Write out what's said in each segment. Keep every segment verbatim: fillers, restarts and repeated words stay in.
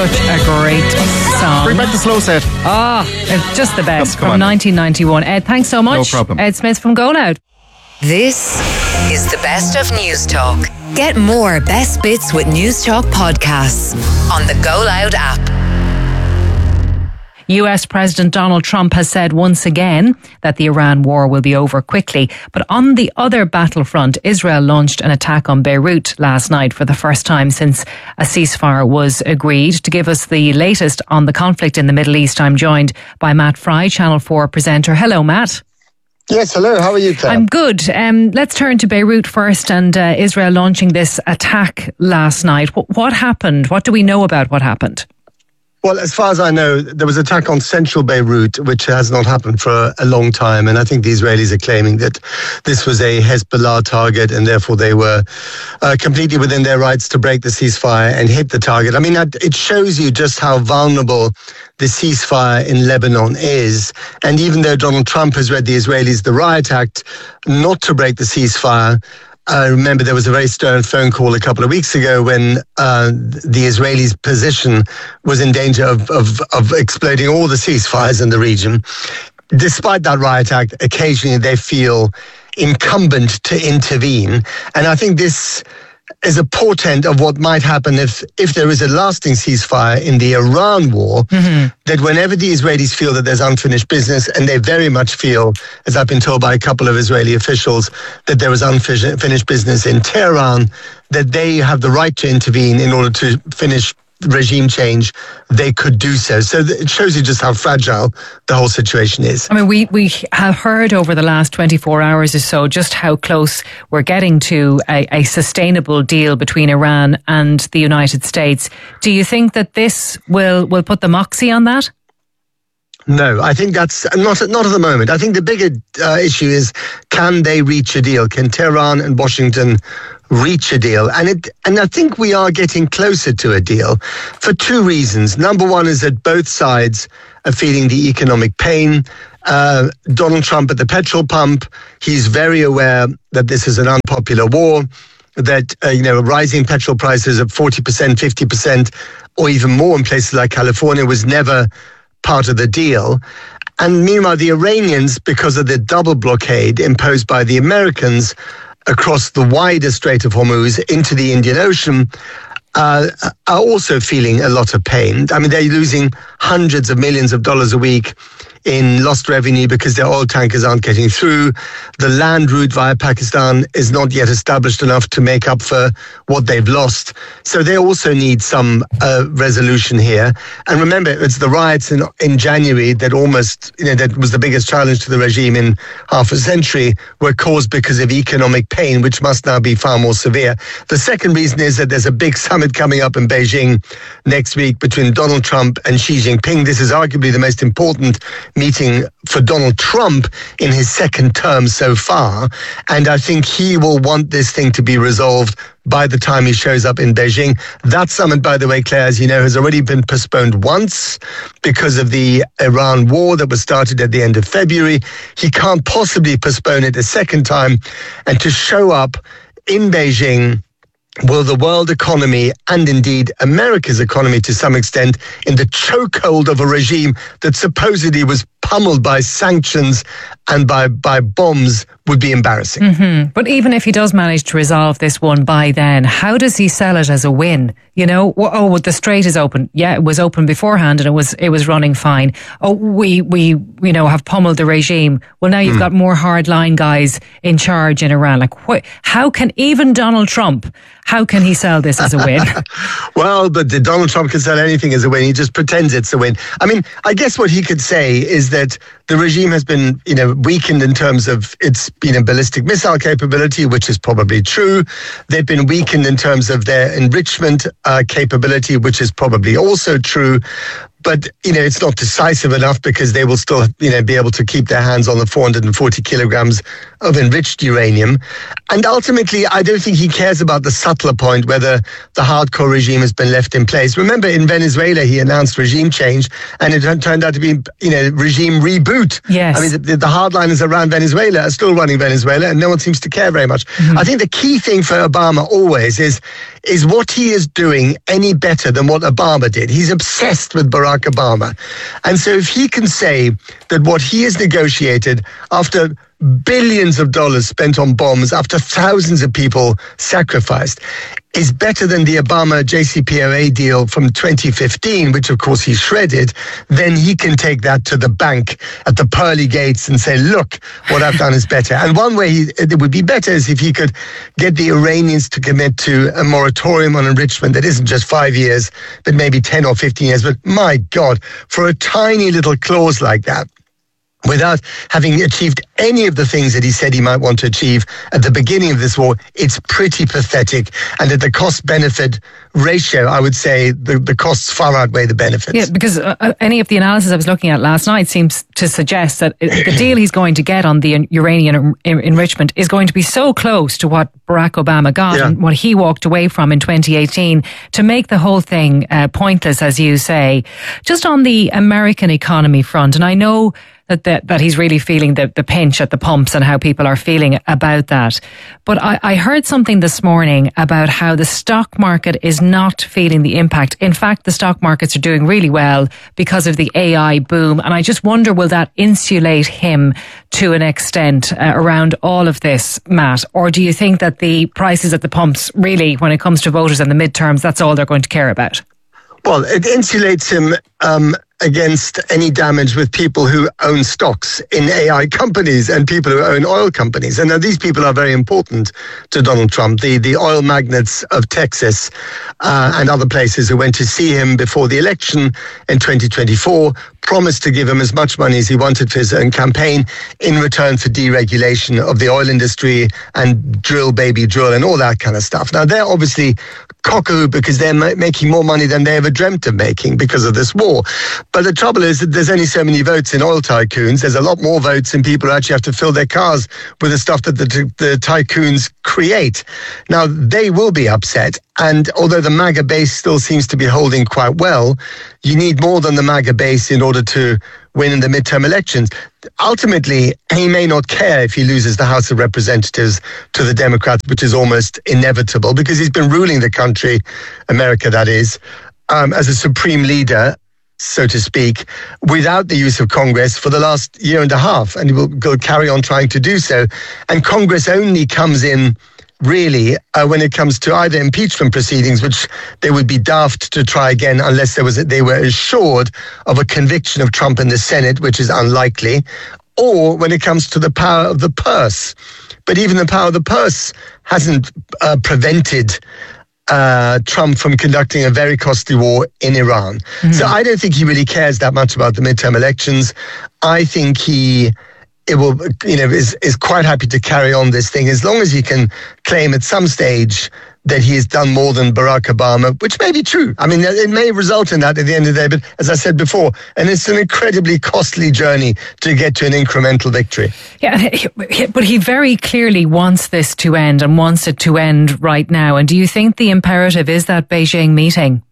Such a great song. Bring back the slow set. Ah, it's just the best. Come From on. nineteen ninety-one. Ed, thanks so much. No problem. Ed Smith from Go Loud. This is the best of News Talk. Get more best bits with News Talk podcasts on the Go Loud app. U S President Donald Trump has said once again that the Iran war will be over quickly. But on the other battlefront, Israel launched an attack on Beirut last night for the first time since a ceasefire was agreed. To give us the latest on the conflict in the Middle East, I'm joined by Matt Fry, Channel four presenter. Hello, Matt. Yes, hello. How are you, Claire? I'm good. Um, let's turn to Beirut first and uh, Israel launching this attack last night. W- what happened? What do we know about what happened? Well, as far as I know, there was an attack on central Beirut, which has not happened for a long time. And I think the Israelis are claiming that this was a Hezbollah target and therefore they were uh, completely within their rights to break the ceasefire and hit the target. I mean, it shows you just how vulnerable the ceasefire in Lebanon is. And even though Donald Trump has read the Israelis the Riot Act not to break the ceasefire, I remember there was a very stern phone call a couple of weeks ago when uh, the Israelis' position was in danger of, of, of exploding all the ceasefires in the region. Despite that riot act, occasionally they feel incumbent to intervene. And I think this is a portent of what might happen if, if there is a lasting ceasefire in the Iran war, mm-hmm. that whenever the Israelis feel that there's unfinished business, and they very much feel, as I've been told by a couple of Israeli officials, that there was unfinished business in Tehran, that they have the right to intervene in order to finish regime change, they could do so. So it shows you just how fragile the whole situation is. I mean, we, we have heard over the last twenty-four hours or so just how close we're getting to a, a sustainable deal between Iran and the United States. Do you think that this will, will put the moxie on that? No, I think that's not not at the moment. I think the bigger uh, issue is, can they reach a deal? Can Tehran and Washington reach a deal? And it and I think we are getting closer to a deal for two reasons. Number one is that both sides are feeling the economic pain. Uh, Donald Trump at the petrol pump, he's very aware that this is an unpopular war, that uh, you know rising petrol prices of forty percent, fifty percent, or even more in places like California was never part of the deal. And meanwhile, the Iranians, because of the double blockade imposed by the Americans across the wider Strait of Hormuz into the Indian Ocean, uh, are also feeling a lot of pain. I mean, they're losing hundreds of millions of dollars a week in lost revenue because their oil tankers aren't getting through. The land route via Pakistan is not yet established enough to make up for what they've lost. So they also need some uh, resolution here. And remember, it's the riots in, in January that almost, you know, that was the biggest challenge to the regime in half a century, were caused because of economic pain, which must now be far more severe. The second reason is that there's a big summit coming up in Beijing next week between Donald Trump and Xi Jinping. This is arguably the most important meeting for Donald Trump in his second term so far. And I think he will want this thing to be resolved by the time he shows up in Beijing. That summit, by the way, Claire, as you know, has already been postponed once because of the Iran war that was started at the end of February. He can't possibly postpone it a second time. And to show up in Beijing, will the world economy, and indeed America's economy to some extent, in the chokehold of a regime that supposedly was pummeled by sanctions and by, by bombs, would be embarrassing. Mm-hmm. But even if he does manage to resolve this one by then, how does he sell it as a win? You know, oh, the strait is open. Yeah, it was open beforehand and it was it was running fine. Oh, we, we you know, have pummeled the regime. Well, now you've mm. got more hardline guys in charge in Iran. Like, wh- how can even Donald Trump, how can he sell this as a win? Well, but Donald Trump can sell anything as a win. He just pretends it's a win. I mean, I guess what he could say is that the regime has been, you know, weakened in terms of its, you know, ballistic missile capability, which is probably true. They've been weakened in terms of their enrichment uh, capability, which is probably also true. But, you know, it's not decisive enough because they will still, you know, be able to keep their hands on the four hundred forty kilograms of enriched uranium. And ultimately, I don't think he cares about the subtler point whether the hardcore regime has been left in place. Remember, in Venezuela, he announced regime change and it turned out to be, you know, regime reboot. Yes. I mean, the, the hardliners around Venezuela are still running Venezuela and no one seems to care very much. Mm-hmm. I think the key thing for Obama always is is what he is doing any better than what Obama did? He's obsessed with Barack Obama. And so if he can say that what he has negotiated after billions of dollars spent on bombs, after thousands of people sacrificed, is better than the Obama J C P O A deal from twenty fifteen, which of course he shredded, then he can take that to the bank at the pearly gates and say, look, what I've done is better. And one way he, it would be better is if he could get the Iranians to commit to a moratorium on enrichment that isn't just five years, but maybe ten or fifteen years. But my God, for a tiny little clause like that, without having achieved any of the things that he said he might want to achieve at the beginning of this war, it's pretty pathetic. And at the cost-benefit ratio, I would say the, the costs far outweigh the benefits. Yeah, because uh, any of the analysis I was looking at last night seems to suggest that the deal he's going to get on the uranium en- enrichment is going to be so close to what Barack Obama got yeah. and what he walked away from in twenty eighteen to make the whole thing uh, pointless, as you say. Just on the American economy front, and I know That, that that he's really feeling the, the pinch at the pumps and how people are feeling about that. But I, I heard something this morning about how the stock market is not feeling the impact. In fact, the stock markets are doing really well because of the A I boom. And I just wonder, will that insulate him to an extent uh, around all of this, Matt? Or do you think that the prices at the pumps really, when it comes to voters and the midterms, that's all they're going to care about? Well, it insulates him um, against any damage with people who own stocks in A I companies and people who own oil companies. And now these people are very important to Donald Trump. The the oil magnates of Texas uh, and other places who went to see him before the election in twenty twenty-four promised to give him as much money as he wanted for his own campaign in return for deregulation of the oil industry and drill, baby, drill and all that kind of stuff. Now, they're obviously cockahoo because they're ma- making more money than they ever dreamt of making because of this war. But the trouble is that there's only so many votes in oil tycoons. There's a lot more votes in people who actually have to fill their cars with the stuff that the, the tycoons create. Now, they will be upset. And although the MAGA base still seems to be holding quite well, you need more than the MAGA base in order to win in the midterm elections. Ultimately, he may not care if he loses the House of Representatives to the Democrats, which is almost inevitable because he's been ruling the country, America that is, um, as a supreme leader, so to speak, without the use of Congress for the last year and a half. And he will, will carry on trying to do so. And Congress only comes in really, uh, when it comes to either impeachment proceedings, which they would be daft to try again unless there was a, they were assured of a conviction of Trump in the Senate, which is unlikely, or when it comes to the power of the purse. But even the power of the purse hasn't uh, prevented uh, Trump from conducting a very costly war in Iran. Mm-hmm. So I don't think he really cares that much about the midterm elections. I think he... It will, you know, is is quite happy to carry on this thing as long as he can claim at some stage that he has done more than Barack Obama, which may be true. I mean, it may result in that at the end of the day, but as I said before, and it's an incredibly costly journey to get to an incremental victory. Yeah, but he very clearly wants this to end and wants it to end right now. And do you think the imperative is that Beijing meeting?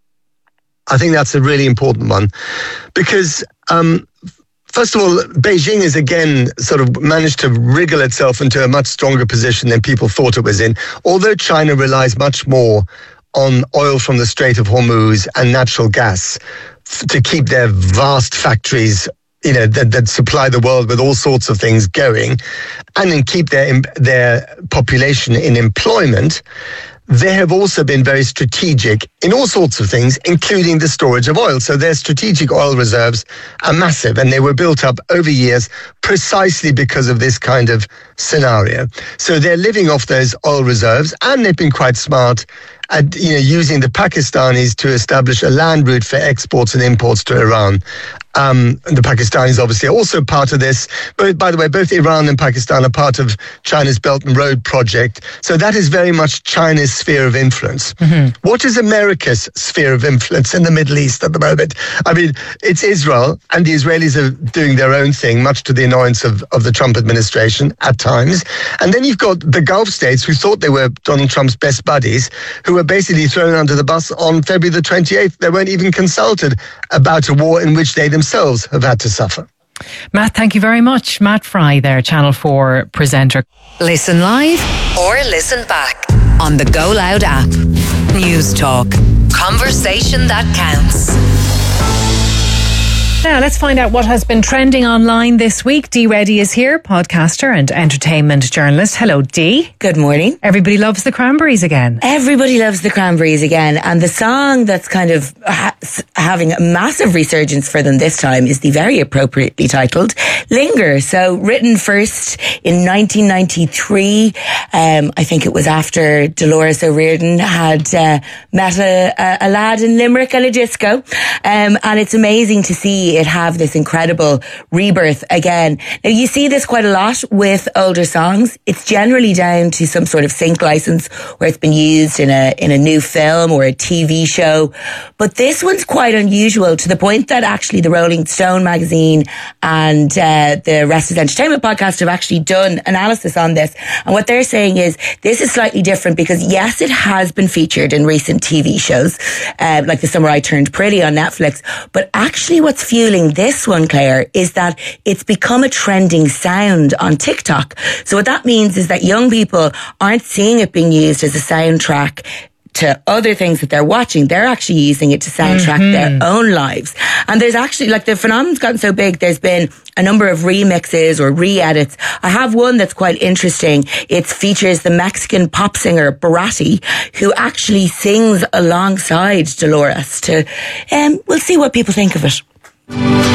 I think that's a really important one because... Um, First of all, Beijing has again sort of managed to wriggle itself into a much stronger position than people thought it was in. Although China relies much more on oil from the Strait of Hormuz and natural gas f- to keep their vast factories, you know, that, that supply the world with all sorts of things going, and then keep their their population in employment, they have also been very strategic in all sorts of things, including the storage of oil. So their strategic oil reserves are massive, and they were built up over years precisely because of this kind of scenario. So they're living off those oil reserves, and they've been quite smart at, you know, using the Pakistanis to establish a land route for exports and imports to Iran. Um, and the Pakistanis obviously are also part of this. But by the way, both Iran and Pakistan are part of China's Belt and Road project. So that is very much China's sphere of influence. Mm-hmm. What is America's sphere of influence in the Middle East at the moment? I mean, it's Israel, and the Israelis are doing their own thing, much to the annoyance of, of the Trump administration at times. And then you've got the Gulf states who thought they were Donald Trump's best buddies, who were basically thrown under the bus on February the twenty-eighth. They weren't even consulted about a war in which they themselves have had to suffer. Matt, thank you very much. Matt Fry there, Channel four presenter. Listen live or listen back on the Go Loud app. News Talk. Conversation that counts. Now, let's find out what has been trending online this week. Dee Reddy is here, podcaster and entertainment journalist. Hello, Dee. Good morning. Everybody loves the Cranberries again. Everybody loves the Cranberries again. And the song that's kind of ha- having a massive resurgence for them this time is the very appropriately titled Linger. So, written first in nineteen ninety-three. Um, I think it was after Dolores O'Riordan had uh, met a, a, a lad in Limerick at a disco. Um, and it's amazing to see it have this incredible rebirth again. Now, you see this quite a lot with older songs. It's generally down to some sort of sync license where it's been used in a in a new film or a T V show. But this one's quite unusual, to the point that actually the Rolling Stone magazine and uh, the Rest is Entertainment podcast have actually done analysis on this. And what they're saying is this is slightly different because, yes, it has been featured in recent T V shows, uh, like The Summer I Turned Pretty on Netflix. But actually what's fueling this one, Claire, is that it's become a trending sound on TikTok. So what that means is that young people aren't seeing it being used as a soundtrack to other things that they're watching. They're actually using it to soundtrack mm-hmm. their own lives. And there's actually, like, the phenomenon's gotten so big, there's been a number of remixes or re-edits. I have one that's quite interesting. It features the Mexican pop singer Barati, who actually sings alongside Dolores to, um, we'll see what people think of it.